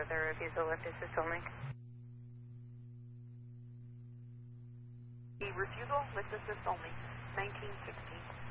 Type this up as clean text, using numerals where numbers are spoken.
of the refusal lift assist only. The refusal lift assist only, 1916.